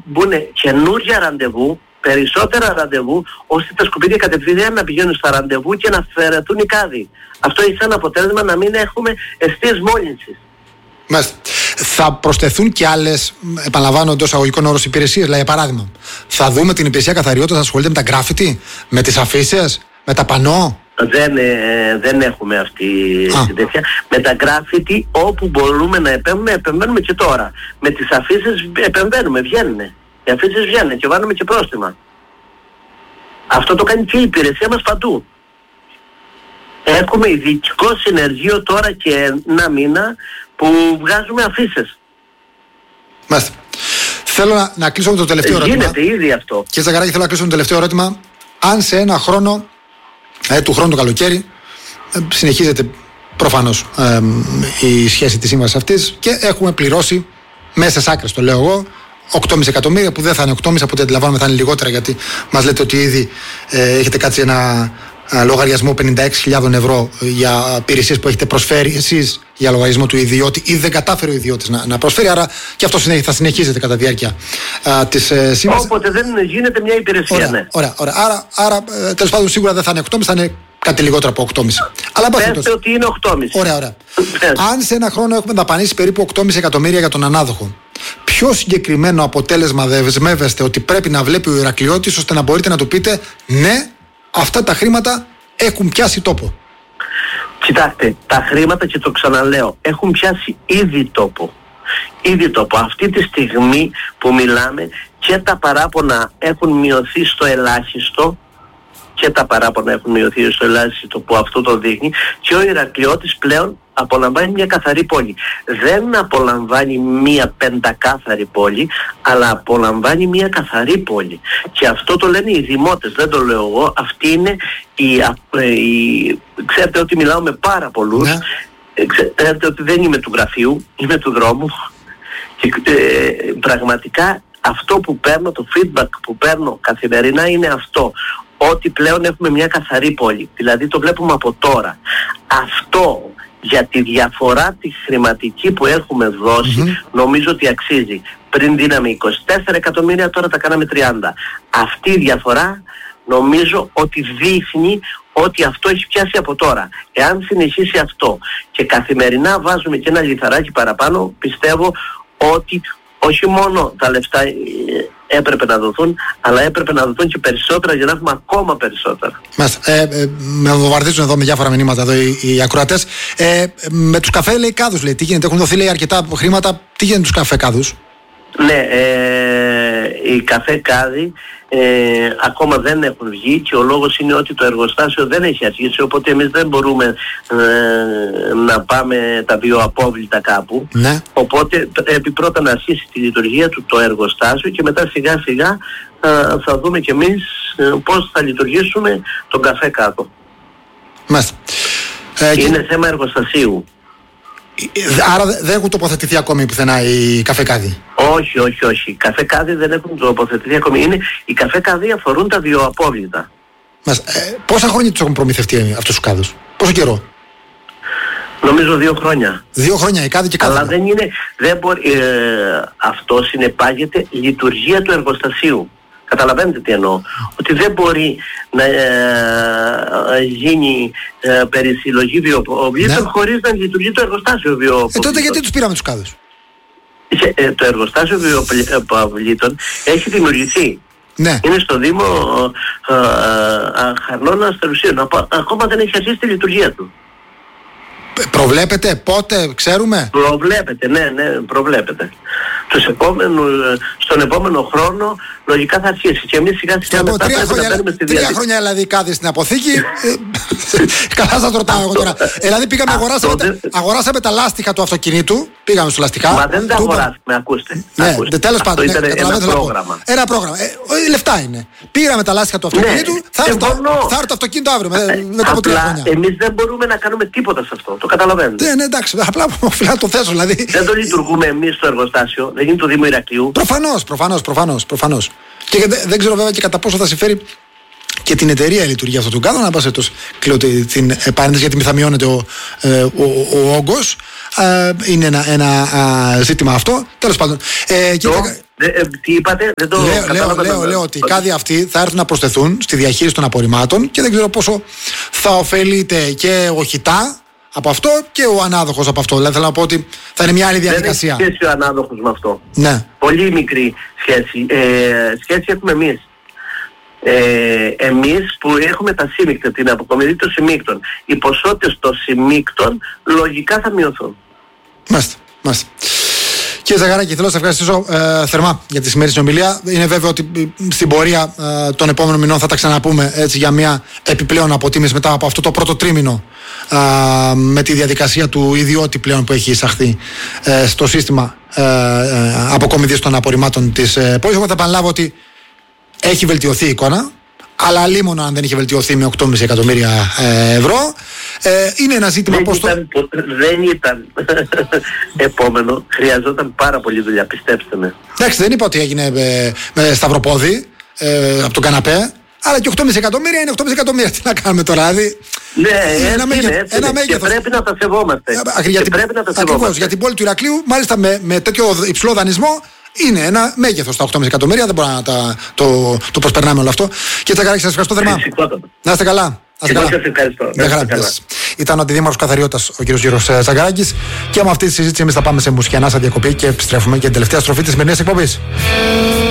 μπουν καινούργια ραντεβού, περισσότερα ραντεβού, ώστε τα σκουπίδια κατευθείαν να πηγαίνουν στα ραντεβού και να αφαιρεθούν οι κάδοι. Αυτό έχει σαν αποτέλεσμα να μην έχουμε εστίες μόλυνσης. Μάλιστα. Θα προσθεθούν και άλλες, επαναλαμβάνω εντός αγωγικών όρους, υπηρεσίες. Δηλαδή, για παράδειγμα, θα δούμε την υπηρεσία καθαριότητας, ασχολείται με τα γκράφιτι, με τις αφίσες, με τα πανό. Δεν έχουμε αυτή τη τέτοια. Με τα γκράφιτι, όπου μπορούμε να επεμβαίνουμε και τώρα. Με τις αφήσεις επεμβαίνουμε, βγαίνουν. Οι αφήσεις βγαίνουν και βάλουμε και πρόστιμα. Αυτό το κάνει και η υπηρεσία μας παντού. Έχουμε ειδικό συνεργείο τώρα και ένα μήνα που βγάζουμε αφήσεις. Μάλιστα. Θέλω να κλείσω με το τελευταίο ερώτημα. Γίνεται ήδη αυτό. Κύριε Ζαγαράκη, θέλω να κλείσω με το τελευταίο ερώτημα. Αν σε ένα χρόνο, του χρόνου το καλοκαίρι, συνεχίζεται προφανώς η σχέση της σύμβασης αυτής και έχουμε πληρώσει μέσες άκρες, το λέω εγώ, 8,5 εκατομμύρια, που δεν θα είναι 8,5, από ό,τι αντιλαμβάνομαι θα είναι λιγότερα, γιατί μας λέτε ότι ήδη έχετε κάτσει ένα λογαριασμό 56.000 ευρώ για υπηρεσίες που έχετε προσφέρει εσείς για λογαριασμό του ιδιώτη ή δεν κατάφερε ο ιδιώτης να προσφέρει, άρα και αυτό θα συνεχίζεται κατά διάρκεια της σύμβασης. Όποτε δεν γίνεται μια υπηρεσία, ωραία, ναι. Ωραία. Άρα τέλος πάντων σίγουρα δεν θα είναι 8,5, θα είναι κάτι λιγότερο από 8,5. Αλλά πέστε ότι είναι 8,5. Ωραία. Αν σε ένα χρόνο έχουμε δαπανίσει περίπου 8,5 εκατομμύρια για τον ανάδοχο, ποιο συγκεκριμένο αποτέλεσμα δεσμεύεστε ότι πρέπει να βλέπει ο Ηρακλειώτης ώστε να μπορείτε να του πείτε ναι, αυτά τα χρήματα έχουν πιάσει τόπο? Κοιτάξτε, τα χρήματα, και το ξαναλέω, έχουν πιάσει ήδη τόπο. Ήδη τόπο. Αυτή τη στιγμή που μιλάμε, και τα παράπονα έχουν μειωθεί στο ελάχιστο, που αυτό το δείχνει, και ο Ηρακλειώτης πλέον απολαμβάνει μια καθαρή πόλη. Δεν απολαμβάνει μια πεντακάθαρη πόλη, αλλά απολαμβάνει μια καθαρή πόλη. Και αυτό το λένε οι δημότες, δεν το λέω εγώ. Αυτή είναι ξέρετε ότι μιλάω με πάρα πολλούς. Ναι. Ξέρετε ότι δεν είμαι του γραφείου, είμαι του δρόμου. Και πραγματικά αυτό που παίρνω, το feedback που παίρνω καθημερινά είναι αυτό. Ότι πλέον έχουμε μια καθαρή πόλη. Δηλαδή το βλέπουμε από τώρα. Αυτό για τη διαφορά τη χρηματική που έχουμε δώσει, νομίζω ότι αξίζει. Πριν δίναμε 24 εκατομμύρια, τώρα τα κάναμε 30. Αυτή η διαφορά νομίζω ότι δείχνει ότι αυτό έχει πιάσει από τώρα. Εάν συνεχίσει αυτό και καθημερινά βάζουμε και ένα λιθαράκι παραπάνω, πιστεύω ότι όχι μόνο τα λεφτά έπρεπε να δοθούν, αλλά έπρεπε να δοθούν και περισσότερα για να έχουμε ακόμα περισσότερα. Με βομβαρδίζουν εδώ με διάφορα μηνύματα εδώ οι ακροατές. Με τους καφέ, λέει, κάδους, λέει, τι γίνεται? Έχουν δοθεί, λέει, αρκετά χρήματα. Τι γίνεται τους καφέ κάδους? Ναι, οι καφέ κάδοι ακόμα δεν έχουν βγει, και ο λόγος είναι ότι το εργοστάσιο δεν έχει αρχίσει, οπότε εμείς δεν μπορούμε να πάμε τα βιοαπόβλητα κάπου. Ναι. Οπότε πρέπει πρώτα να αρχίσει τη λειτουργία του το εργοστάσιο και μετά σιγά σιγά θα δούμε κι εμείς πώς θα λειτουργήσουμε τον καφέ κάτω. Μάλιστα. Είναι θέμα εργοστασίου. Άρα δεν έχουν τοποθετηθεί ακόμη πουθενά οι καφεκάδοι? Όχι. Οι καφεκάδοι δεν έχουν τοποθετηθεί ακόμη. Οι καφεκάδοι αφορούν τα βιοαπόβλητα. Πόσα χρόνια τους έχουν προμηθευτεί αυτούς τους κάδους? Πόσο καιρό? Νομίζω 2 χρόνια. 2 χρόνια οι κάδοι και κάδοι. Αλλά δεν μπορεί, αυτό συνεπάγεται λειτουργία του εργοστασίου. Καταλαβαίνετε τι εννοώ? Ότι δεν μπορεί να γίνει περισυλλογή βιοαποβλήτων, ναι, χωρίς να λειτουργεί το εργοστάσιο βιοαποβλήτων. Τότε γιατί τους πήραμε τους κάδους? Το εργοστάσιο βιοαποβλήτων έχει δημιουργηθεί. Ναι. Είναι στο Δήμο Χαρνών Αστερουσίων. Ακόμα δεν έχει αρχίσει τη λειτουργία του. Προβλέπετε πότε, ξέρουμε? Προβλέπετε, ναι, προβλέπετε. Στον επόμενο χρόνο λογικά θα αρχίσει. Και εμείς σιγά σιγά μετά πρέπει να μπαίνουμε στη διαδικασία. 3 χρόνια δηλαδή κάδι στην αποθήκη. Καλά σας ρωτάω εγώ τώρα. Δηλαδή πήγαμε, αγοράσαμε τα λάστιχα του αυτοκινήτου. Πήγαμε στο λαστιχά. Μα δεν τα αγοράσαμε, ακούστε. Ναι, τέλος πάντων. Ήταν ένα πρόγραμμα. Ένα πρόγραμμα. Λεφτά είναι. Πήγαμε τα λάστιχα του αυτοκινήτου. Θα έρθει το αυτοκίνητο αύριο μετά από 3 χρόνια. Εμείς δεν μπορούμε να κάνουμε τίποτα σε αυτό. Το καταλαβαίνετε? Ναι, εντάξει. Απλά οφείλω να το θέσω δηλαδή. Δεν το λειτουργούμε εμείς στο εργοστάσιο. Δεν είναι το Δήμο Ηρακλείου. Προφανώς. Και δεν ξέρω βέβαια και κατά πόσο θα συμφέρει και την εταιρεία η λειτουργία αυτού του κάδου. Να πας κλείνω την επάνδυση, γιατί θα μειώνεται ο όγκος. Είναι ένα ζήτημα αυτό. Τέλος πάντων. Τι είπατε, δεν το κατάλαβα. Λέω ότι οι κάδοι αυτοί θα έρθουν να προσθεθούν στη διαχείριση των απορριμμάτων και δεν ξέρω πόσο θα ωφελείται και ο ΧΙΤΑ από αυτό και ο ανάδοχος από αυτό. Δηλαδή θέλω να πω ότι θα είναι μια άλλη διαδικασία. Δεν έχει σχέση ο ανάδοχος με αυτό. Ναι. Πολύ μικρή σχέση. Σχέση έχουμε εμείς. Εμείς που έχουμε τα σύμμικτα, την αποκομιδή των συμμίκτων, οι ποσότητες των συμμίκτων λογικά θα μειωθούν. Μάλιστα. Κύριε Ζαγαράκη, θέλω να σας ευχαριστήσω θερμά για τη σημερινή συνομιλία. Είναι βέβαιο ότι στην πορεία των επόμενων μηνών θα τα ξαναπούμε έτσι, για μια επιπλέον αποτίμηση μετά από αυτό το πρώτο τρίμηνο με τη διαδικασία του ιδιώτη πλέον που έχει εισαχθεί στο σύστημα αποκομιδής των απορριμμάτων της ΠΟΗ. Εγώ θα επαναλάβω ότι έχει βελτιωθεί η εικόνα, αλλά αλίμονα αν δεν είχε βελτιωθεί με 8,5 εκατομμύρια ευρώ. Είναι ένα ζήτημα δεν ήταν επόμενο. Χρειαζόταν πάρα πολύ δουλειά, πιστέψτε με. Εντάξει, δεν είπα ότι έγινε με σταυροπόδι από τον καναπέ, αλλά και 8,5 εκατομμύρια είναι 8,5 εκατομμύρια. Τι να κάνουμε τώρα, δηλαδή. Ναι, ένα μέγεθος. Και πρέπει να τα σεβόμαστε. Ακριβώς, για την πόλη του Ηρακλείου, μάλιστα με τέτοιο υψηλό δανεισμό, είναι ένα μέγεθος τα 8,5 εκατομμύρια. Δεν μπορούμε να το προσπερνάμε όλο αυτό. Κύριε Τσαγκαράκη, σας ευχαριστώ θερμά. Να είστε καλά. Ήταν ο αντιδήμαρχος καθαριότητας ο κύριος Γιώργος Τσαγκαράκης. Και με αυτή τη συζήτηση εμείς θα πάμε σε μουσική ανάσα διακοπή και επιστρέφουμε για την τελευταία στροφή της σημερινής εκπομπής.